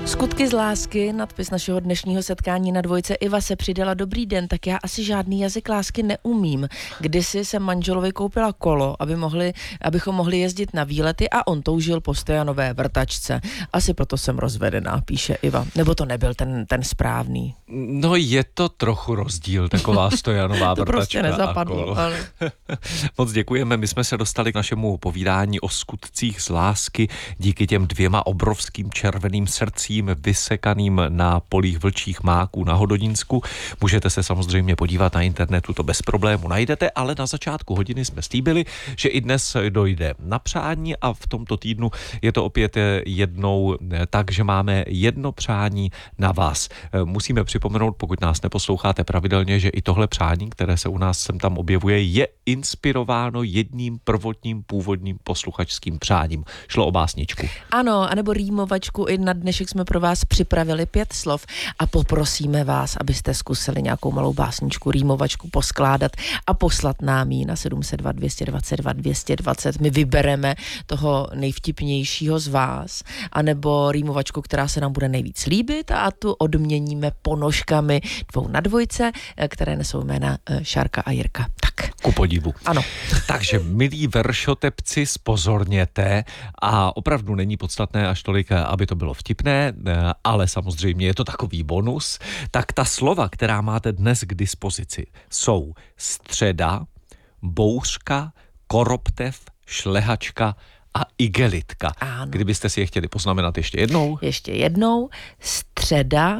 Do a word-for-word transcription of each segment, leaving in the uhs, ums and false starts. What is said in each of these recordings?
Skutky z lásky, nadpis našeho dnešního setkání na Dvojce. Iva se přidala: dobrý den, tak já asi žádný jazyk lásky neumím. Kdysi jsem manželovi koupila kolo, aby mohli, abychom mohli jezdit na výlety, a on toužil po stojanové vrtačce. Asi proto jsem rozvedená, píše Iva. Nebo to nebyl ten, ten správný? No je to trochu rozdíl, taková stojanová to vrtačka. To prostě nezapadlo. Ale... Moc děkujeme, my jsme se dostali k našemu povídání o skutcích z lásky díky těm dvěma obrovským červeným srdcím vysekaným na polích vlčích máků na Hodonínsku. Můžete se samozřejmě podívat na internetu, to bez problému najdete, ale na začátku hodiny jsme slíbili, že i dnes dojde na přání a v tomto týdnu je to opět jednou tak, že máme jedno přání na vás. Musíme připomenout, pokud nás neposloucháte pravidelně, že i tohle přání, které se u nás sem tam objevuje, je inspirováno jedním prvotním původním posluchačským přáním. Šlo o básničku. Ano, anebo rýmovačku. I na dnešek jsme pro vás připravili pět slov a poprosíme vás, abyste zkusili nějakou malou básničku, rýmovačku poskládat a poslat nám ji na sedm set dva, dvě dvacet dva, dvě dvacet. My vybereme toho nejvtipnějšího z vás, anebo rýmovačku, která se nám bude nejvíc líbit, a tu odměníme ponožkami dvou na Dvojce, které nesou jména Šárka a Jirka. Tak. Ku podivu. Ano. Takže milí veršotepci, spozorněte, a opravdu není podstatné až tolik, aby to bylo vtipné, ale samozřejmě je to takový bonus. Tak ta slova, která máte dnes k dispozici, jsou středa, bouřka, koroptev, šlehačka a igelitka. Ano. Kdybyste si je chtěli poznamenat ještě jednou. Ještě jednou. Středa,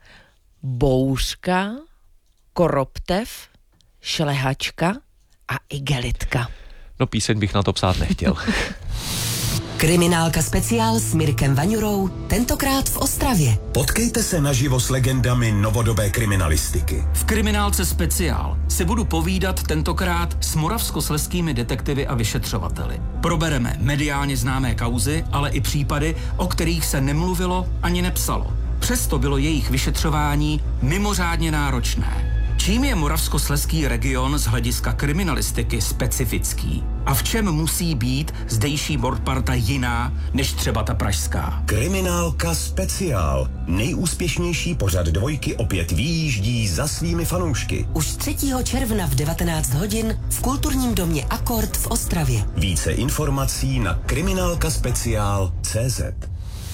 bouřka, koroptev, šlehačka a igelitka. No píseň bych na to psát nechtěl. Kriminálka speciál s Mirkem Vaňurou, tentokrát v Ostravě. Potkejte se naživo s legendami novodobé kriminalistiky. V Kriminálce speciál se budu povídat tentokrát s moravskoslezskými detektivy a vyšetřovateli. Probereme mediálně známé kauzy, ale i případy, o kterých se nemluvilo ani nepsalo. Přesto bylo jejich vyšetřování mimořádně náročné. Čím je moravskoslezský region z hlediska kriminalistiky specifický? A v čem musí být zdejší mordparta jiná než třeba ta pražská? Kriminálka speciál. Nejúspěšnější pořad Dvojky opět vyjíždí za svými fanoušky. Už třetího června v devatenáct hodin v kulturním domě Akord v Ostravě. Více informací na kriminálkaspeciál tečka cé zet.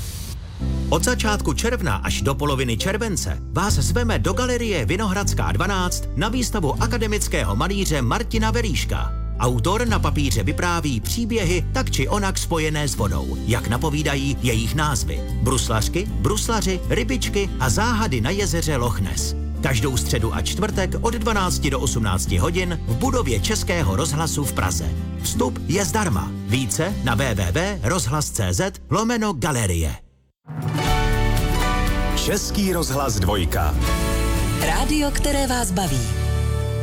Od začátku června až do poloviny července vás zveme do galerie Vinohradská dvanáct na výstavu akademického malíře Martina Veríška. Autor na papíře vypráví příběhy tak či onak spojené s vodou, jak napovídají jejich názvy. Bruslařky, bruslaři, rybičky a záhady na jezeře Loch Ness. Každou středu a čtvrtek od dvanácti do osmnácti hodin v budově Českého rozhlasu v Praze. Vstup je zdarma. Více na w w w tečka rozhlas tečka cé zet lomeno galerie. Český rozhlas Dvojka. Rádio, které vás baví.